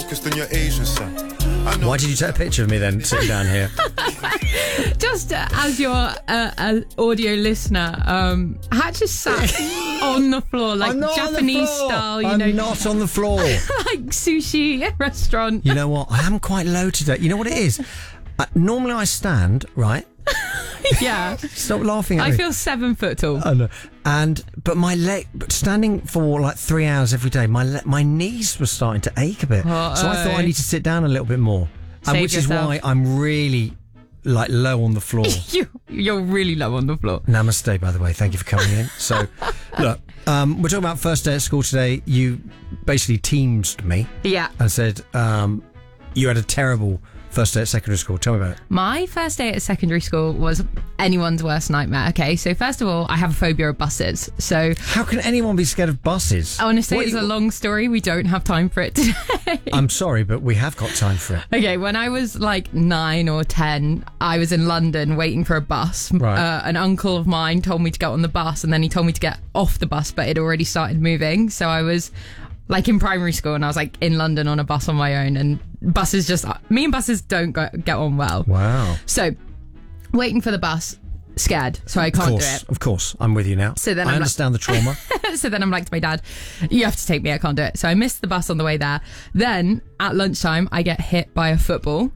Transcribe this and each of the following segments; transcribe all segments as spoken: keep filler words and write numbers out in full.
focused on your Asian side. I know. Why did you take a picture of me then, sitting down here? Just uh, as your uh, uh, audio listener, um, Hatch is sat on the floor, like I'm not Japanese on the floor. style, you I'm know. not on the floor. Like sushi restaurant. You know what? I am quite low today. You know what it is? Uh, normally I stand, right? Yeah. Stop laughing at I me. feel seven foot tall. I know. And but my leg, but standing for like three hours every day, my le- my knees were starting to ache a bit. Uh-oh. So I thought I need to sit down a little bit more, and Save which yourself. is why I'm really like low on the floor. you, you're really low on the floor. Namaste, by the way. Thank you for coming in. So, look, um, we're talking about first day at school today. You basically teamed me Yeah. and said um, you had a terrible first day at secondary school. Tell me about it. My first day at secondary school was anyone's worst nightmare. Okay, so first of all, I have a phobia of buses. So How can anyone be scared of buses? honestly, What it's you- a long story. We don't have time for it today. I'm sorry, but we have got time for it. Okay, when I was like nine or ten, I was in London waiting for a bus. Right. Uh, an uncle of mine told me to get on the bus, and then he told me to get off the bus, but it already started moving. So I was like in primary school, and I was like in London on a bus on my own, and buses just me and buses don't go, get on well. Wow. So waiting for the bus, scared, so I Of can't course, do of course. I'm with you now. So then I I'm like- understand the trauma. it. So then I'm like to my dad, you have to take me, I can't do it. So I missed the bus on the way there. Then at lunchtime, I get hit by a football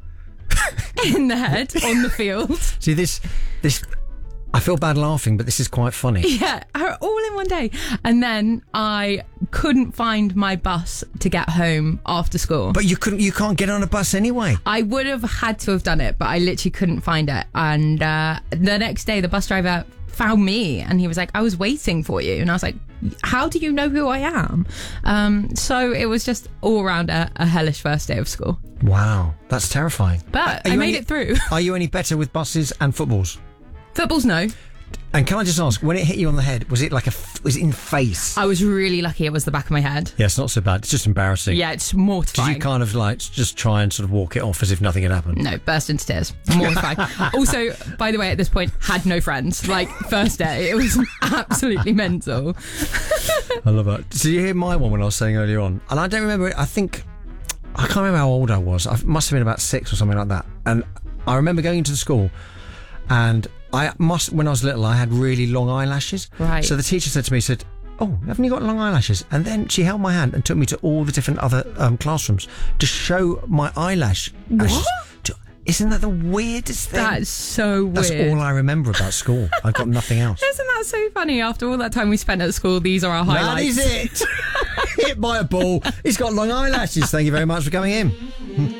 in the head on the field. See, this, this, I feel bad laughing, but this is quite funny. Yeah, all in one day. And then I couldn't find my bus to get home after school. But you couldn't, you can't get on a bus anyway. I would have had to have done it, but I literally couldn't find it. And uh, the next day, the bus driver found me and he was like, I was waiting for you. And I was like, how do you know who I am? Um, so it was just all around a, a hellish first day of school. Wow, that's terrifying. But Are I you made any- it through. Are you any better with buses and footballs? Footballs, no. And can I just ask, when it hit you on the head, was it like a, f- was it in the face? I was really lucky it was the back of my head. Yeah, it's not so bad. It's just embarrassing. Yeah, it's Did mortifying. you kind of like just try and sort of walk it off as if nothing had happened? No, burst into tears. Mortified. Also, by the way, at this point, had no friends. Like, first day, it was absolutely mental. I love that. So you hear my one when I was saying earlier on, and I don't remember it. I think I can't remember how old I was. I must have been about six or something like that. And I remember going into the school, and I must when I was little, I had really long eyelashes. Right. So the teacher said to me, said, "Oh, haven't you got long eyelashes?" And then she held my hand and took me to all the different other um, classrooms to show my eyelash. What? To, isn't that the weirdest thing? That's so weird. That's all I remember about school. I've got nothing else. Isn't that so funny? After all that time we spent at school, these are our That highlights. is it. Hit by a ball. He's got long eyelashes. Thank you very much for coming in.